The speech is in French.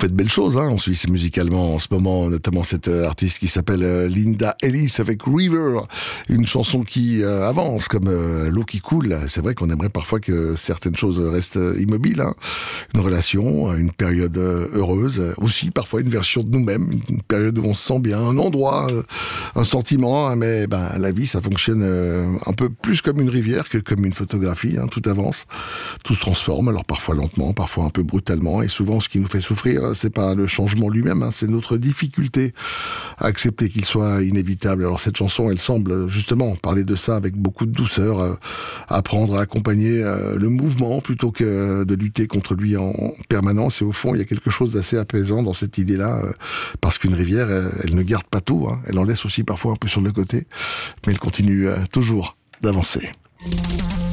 fait de belles choses en Suisse musicalement en ce moment, notamment cette artiste qui s'appelle Linda Ellis avec River, une chanson qui avance comme l'eau qui coule. C'est vrai qu'on aimerait parfois que certaines choses restent immobiles, une relation, une période heureuse, aussi parfois une version de nous-mêmes, une période où on se sent bien, un endroit, un sentiment, mais la vie ça fonctionne un peu plus comme une rivière que comme une photographie, tout avance, tout se transforme, alors parfois lentement, parfois un peu brutalement, et souvent ce qui nous fait souffrir, c'est pas le changement lui-même, c'est notre difficulté à accepter qu'il soit inévitable. Alors cette chanson, elle semble justement parler de ça avec beaucoup de douceur, apprendre à accompagner le mouvement plutôt que de lutter contre lui en permanence, et au fond, il y a quelque chose d'assez apaisant dans cette idée-là, parce qu'une rivière, elle ne garde pas tout, elle en laisse aussi parfois un peu sur le côté, mais elle continue toujours d'avancer.